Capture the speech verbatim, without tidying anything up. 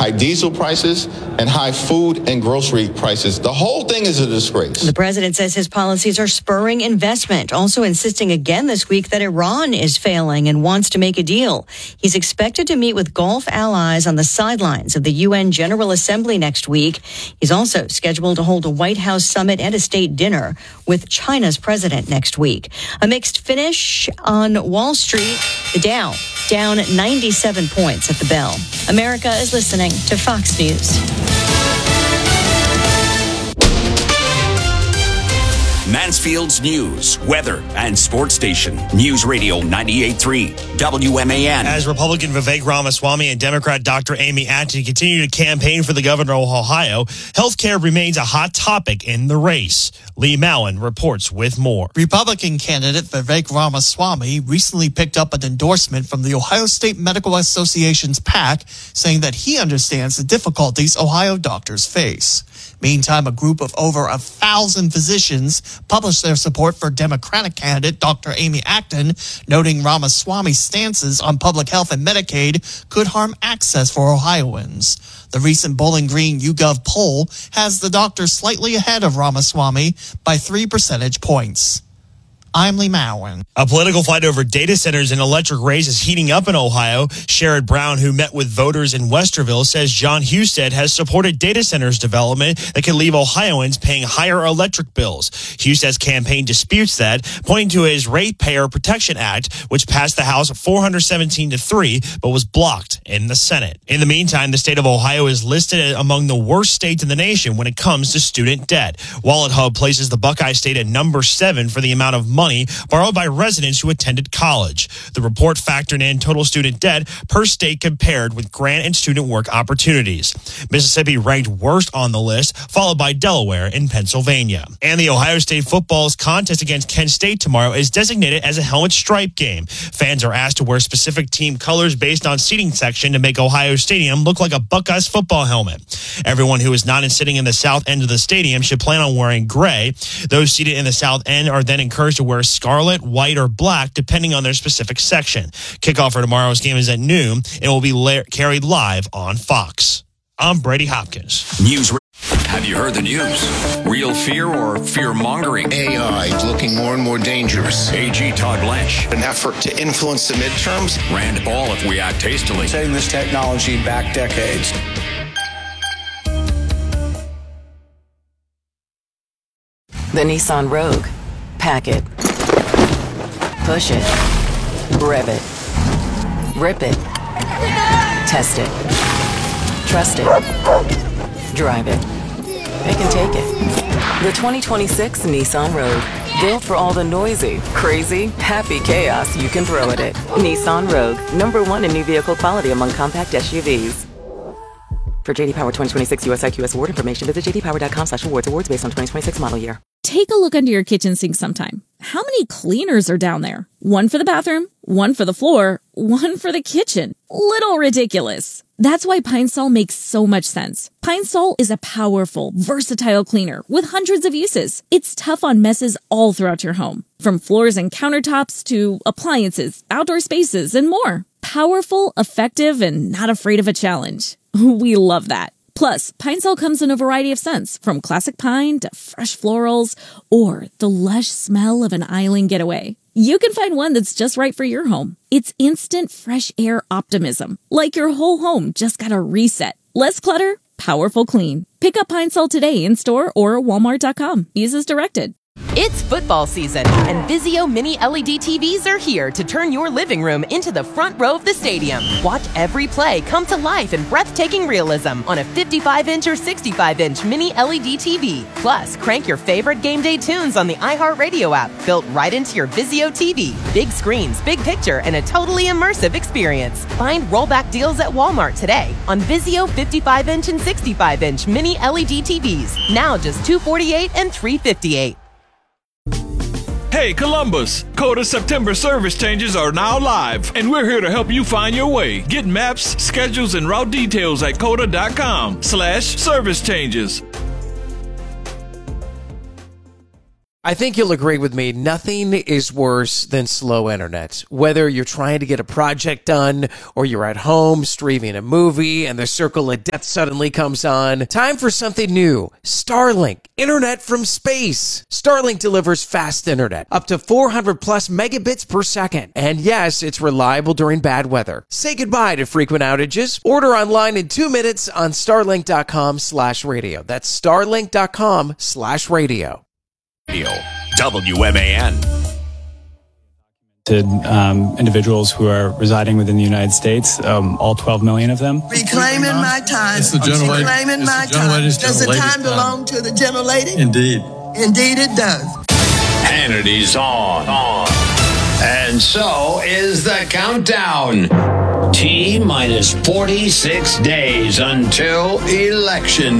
high diesel prices, and high food and grocery prices. The whole thing is a disgrace. The president says his policies are spurring investment, also insisting again this week that Iran is failing and wants to make a deal. He's expected to meet with Gulf allies on the sidelines of the U N General Assembly next week. He's also scheduled to hold a White House summit and a state dinner with China's president next week. A mixed finish on Wall Street. The Dow down ninety-seven points at the bell. America is listening to Fox News. Mansfield's news, weather, and sports station. News Radio ninety-eight point three W M A N. As Republican Vivek Ramaswamy and Democrat Doctor Amy Acton continue to campaign for the governor of Ohio, healthcare remains a hot topic in the race. Lee Mowen reports with more. Republican candidate Vivek Ramaswamy recently picked up an endorsement from the Ohio State Medical Association's PAC, saying that he understands the difficulties Ohio doctors face. Meantime, a group of over a thousand physicians published their support for Democratic candidate Doctor Amy Acton, noting Ramaswamy's stances on public health and Medicaid could harm access for Ohioans. The recent Bowling Green YouGov poll has the doctor slightly ahead of Ramaswamy by three percentage points. I'm Lee Mowen. A political fight over data centers and electric rates is heating up in Ohio. Sherrod Brown, who met with voters in Westerville, says John Husted has supported data centers development that could leave Ohioans paying higher electric bills. Husted's campaign disputes that, pointing to his Ratepayer Protection Act, which passed the House four hundred seventeen to three, but was blocked in the Senate. In the meantime, the state of Ohio is listed among the worst states in the nation when it comes to student debt. WalletHub places the Buckeye State at number seven for the amount of money money borrowed by residents who attended college. The report factored in total student debt per state compared with grant and student work opportunities. Mississippi ranked worst on the list, followed by Delaware and Pennsylvania. And the Ohio State football's contest against Kent State tomorrow is designated as a helmet stripe game. Fans are asked to wear specific team colors based on seating section to make Ohio Stadium look like a Buckeyes football helmet. Everyone who is not sitting in the south end of the stadium should plan on wearing gray. Those seated in the south end are then encouraged to wear scarlet, white, or black, depending on their specific section. Kickoff for tomorrow's game is at noon and will be la- carried live on Fox. I'm Brady Hopkins. News. Have you heard the news? Real fear or fear-mongering? A I is looking more and more dangerous. A G Todd Blanche. An effort to influence the midterms. Rand Paul if we act hastily. Setting this technology back decades. The Nissan Rogue. Pack it. Push it. Rev it. Rip it. Test it. Trust it. Drive it. It can take it. The twenty twenty-six Nissan Rogue. Built for all the noisy, crazy, happy chaos you can throw at it. Nissan Rogue. Number one in new vehicle quality among compact S U Vs. For J D Power twenty twenty-six U S I Q S award information, visit j d power dot com slash awards. Awards based on twenty twenty-six model year. Take a look under your kitchen sink sometime. How many cleaners are down there? One for the bathroom, one for the floor, one for the kitchen. Little ridiculous. That's why Pine Sol makes so much sense. Pine Sol is a powerful, versatile cleaner with hundreds of uses. It's tough on messes all throughout your home, from floors and countertops to appliances, outdoor spaces, and more. Powerful, effective, and not afraid of a challenge. We love that. Plus, Pine Sol comes in a variety of scents, from classic pine to fresh florals, or the lush smell of an island getaway. You can find one that's just right for your home. It's instant fresh air optimism, like your whole home just got a reset. Less clutter, powerful clean. Pick up Pine Sol today in store or walmart dot com. Use as directed. It's football season, and Vizio Mini L E D T Vs are here to turn your living room into the front row of the stadium. Watch every play come to life in breathtaking realism on a fifty-five inch or sixty-five inch Mini L E D T V. Plus, crank your favorite game day tunes on the iHeartRadio app, built right into your Vizio T V. Big screens, big picture, and a totally immersive experience. Find rollback deals at Walmart today on Vizio fifty-five inch and sixty-five inch Mini L E D T Vs. Now just two hundred forty-eight dollars and three hundred fifty-eight dollars. Hey Columbus, Coda September service changes are now live, and we're here to help you find your way. Get maps, schedules, and route details at coda dot com slash service changes. I think you'll agree with me. Nothing is worse than slow internet. Whether you're trying to get a project done or you're at home streaming a movie and the circle of death suddenly comes on. Time for something new. Starlink. Internet from space. Starlink delivers fast internet. Up to four hundred plus megabits per second. And yes, it's reliable during bad weather. Say goodbye to frequent outages. Order online in two minutes on starlink.com slash radio. That's starlink.com slash radio. W M A N. To um, individuals who are residing within the United States, um, all twelve million of them. Reclaiming my time. It's the gentle lady. Reclaiming it's my the gentle time. Does the time belong to the gentle lady? Indeed. Indeed it does. Hannity's on. on. And so is the countdown. T minus forty-six days until Election